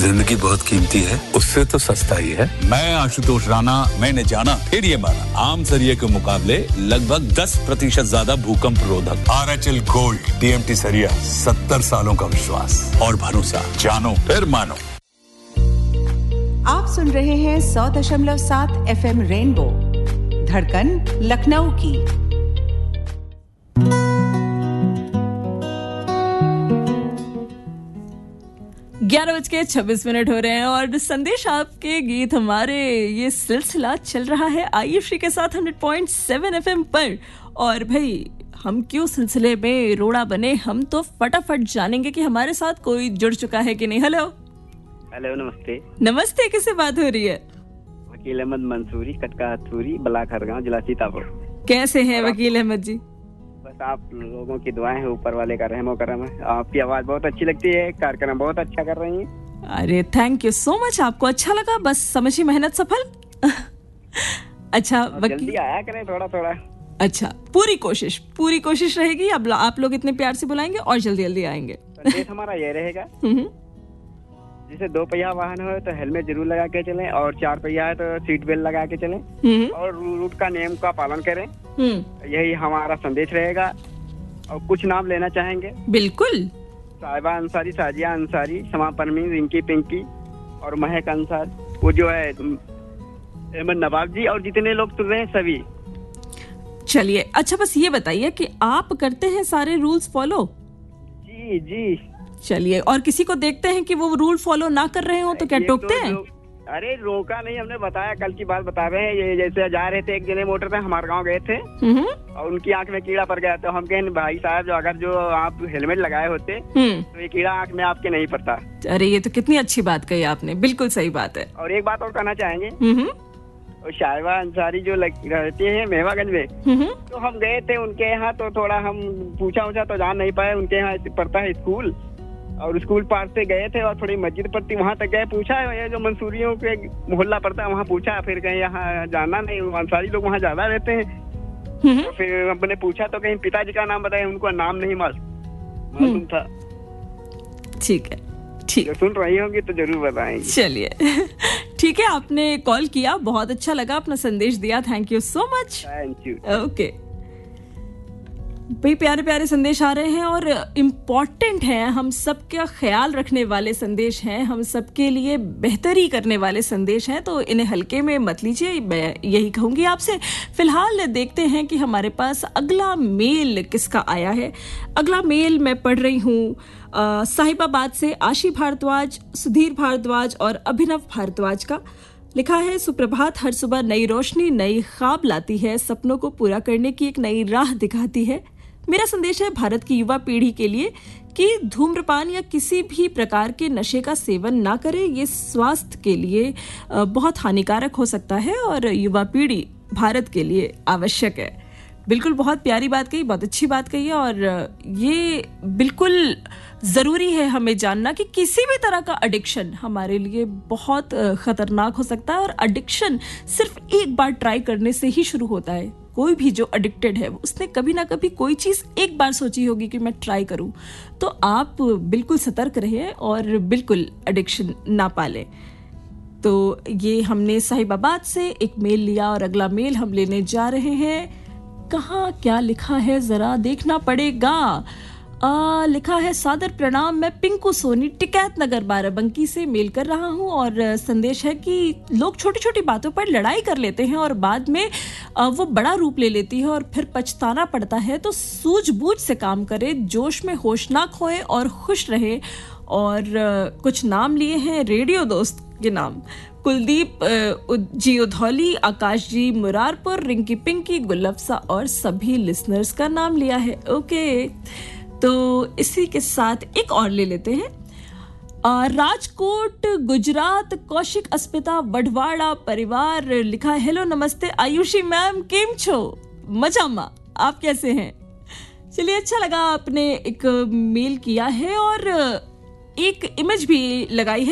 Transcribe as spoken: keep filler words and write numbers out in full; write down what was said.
जिंदगी बहुत कीमती है, उससे तो सस्ता ही है। मैं आशुतोष राणा, मैंने जाना फिर ये माना, आम सरिये के मुकाबले लगभग दस प्रतिशत ज्यादा भूकंप रोधक। R H L gold TMT सरिया, सत्तर सालों का विश्वास और भरोसा, जानो फिर मानो। आप सुन रहे हैं सौ दशमलव सात एफ एम रेनबो, धड़कन लखनऊ की। ग्यारह बज के छब्बीस मिनट हो रहे हैं और संदेश आपके गीत हमारे ये सिलसिला चल रहा है आयुषी के साथ hundred point seven F M पर। और भाई हम क्यों सिलसिले में रोड़ा बने, हम तो फटाफट जानेंगे कि हमारे साथ कोई जुड़ चुका है कि नहीं। हेलो हेलो, नमस्ते। नमस्ते, किससे बात हो रही है? वकील अहमद मंसूरी, कटका हथूरी, बलाखरगांव, जिला सीतापुर। कैसे हैं वकील अहमद जी? बस आप लोगों की दुआएं हैं, ऊपर वाले का रहमो करम है। आपकी आवाज बहुत अच्छी लगती है, कार्यक्रम बहुत अच्छा कर रही हैं। अरे थैंक यू सो मच, आपको अच्छा लगा, बस समझी मेहनत सफल। अच्छा वकील, जल्दी आया करें थोड़ा थोड़ा। अच्छा, पूरी कोशिश पूरी कोशिश रहेगी। अब आप लोग इतने प्यार से बुलाएंगे और जल्दी जल्दी आएंगे। संदेश हमारा ये रहेगा, जिसे दो पहिया वाहन हो तो हेलमेट जरूर लगा के चलें, और चार पहिया है तो सीट बेल्ट लगा के चलें, और रूट का नियम का पालन करें। यही हमारा संदेश रहेगा। और कुछ नाम लेना चाहेंगे? बिल्कुल। साहिबा अंसारी, साजिया अंसारी, समा परमीन, रिंकी पिंकी और महक अंसार, वो जो है अहमद नवाब जी, और जितने लोग सुन रहे हैं सभी। चलिए, अच्छा बस ये बताइए कि आप करते हैं सारे रूल्स फॉलो? जी जी। चलिए, और किसी को देखते हैं कि वो रूल फॉलो ना कर रहे हो तो क्या टोकते तो हैं? अरे रोका नहीं, हमने बताया, कल की बात बता रहे हैं। ये जैसे जा रहे थे, एक जने मोटर पे हमारे गांव गए थे और उनकी आंख में कीड़ा पड़ गया, तो हम कहें भाई साहब, जो अगर जो आप हेलमेट लगाए होते तो ये कीड़ा आंख में आपके नहीं पड़ता। अरे ये तो कितनी अच्छी बात कही आपने, बिल्कुल सही बात है। और एक बात और कहना चाहेंगे, और शाहिबा अंसारी जो रहती है मेवागंज में, तो हम गए थे उनके यहाँ, तो थोड़ा हम पूछा उछा तो जान नहीं पाए। उनके यहाँ पढ़ता है स्कूल, और स्कूल पार से गए थे और थोड़ी मस्जिद पड़ती, वहाँ तक गए, पूछा ये जो मंसूरियों के मोहल्ला पड़ता है वहाँ पूछा, फिर कहीं यहाँ जाना नहीं, अंसारी लोग वहाँ ज्यादा रहते हैं। तो फिर हमने पूछा तो कहीं पिताजी का नाम बताया, उनको नाम नहीं मालूम था। ठीक है, ठीक, सुन रही होंगी तो जरूर बताएंगे। चलिए ठीक है, आपने कॉल किया, बहुत अच्छा लगा, अपना संदेश दिया, thank you so much. Thank you. Okay भाई, प्यारे प्यारे संदेश आ रहे हैं और इम्पॉर्टेंट हैं, हम सबका ख्याल रखने वाले संदेश हैं, हम सबके लिए बेहतरी करने वाले संदेश हैं, तो इन्हें हल्के में मत लीजिए, मैं यही कहूंगी आपसे। फिलहाल देखते हैं कि हमारे पास अगला मेल किसका आया है। अगला मेल मैं पढ़ रही हूँ साहिबाबाद से आशी भारद्वाज, सुधीर भारद्वाज और अभिनव भारद्वाज का। लिखा है, सुप्रभात, हर सुबह नई रोशनी नई ख्वाब लाती है, सपनों को पूरा करने की एक नई राह दिखाती है। मेरा संदेश है भारत की युवा पीढ़ी के लिए कि धूम्रपान या किसी भी प्रकार के नशे का सेवन ना करें, ये स्वास्थ्य के लिए बहुत हानिकारक हो सकता है और युवा पीढ़ी भारत के लिए आवश्यक है। बिल्कुल, बहुत प्यारी बात कही, बहुत अच्छी बात कही है, और ये बिल्कुल ज़रूरी है हमें जानना कि किसी भी तरह का एडिक्शन हमारे लिए बहुत ख़तरनाक हो सकता है, और एडिक्शन सिर्फ एक बार ट्राई करने से ही शुरू होता है। कोई भी जो एडिक्टेड है उसने कभी ना कभी कोई चीज़ एक बार सोची होगी कि मैं ट्राई करूं, तो आप बिल्कुल सतर्क रहिए और बिल्कुल एडिक्शन ना पालें। तो ये हमने साहिबाबाद से एक मेल लिया और अगला मेल हम लेने जा रहे हैं। कहाँ क्या लिखा है जरा देखना पड़ेगा। आ, लिखा है, सादर प्रणाम, मैं पिंकू सोनी टिकैत नगर बाराबंकी से मेल कर रहा हूँ, और संदेश है कि लोग छोटी छोटी बातों पर लड़ाई कर लेते हैं और बाद में आ, वो बड़ा रूप ले लेती है और फिर पछताना पड़ता है। तो सूझबूझ से काम करे, जोश में होश ना खोए और खुश रहे। और आ, कुछ नाम लिए हैं रेडियो दोस्त के नाम, कुलदीप जी उधौली, आकाश जी मुरारपुर, रिंकी पिंकी, गुलफ्सा और सभी लिसनर्स का नाम लिया है। ओके, तो इसी के साथ एक और ले लेते हैं। राजकोट गुजरात, कौशिक अस्मिता वढवाड़ा परिवार। लिखा है, हेलो नमस्ते आयुषी मैम, केम छो? मजामा, आप कैसे हैं? चलिए, अच्छा लगा, आपने एक मेल किया है और एक इमेज भी लगाई है।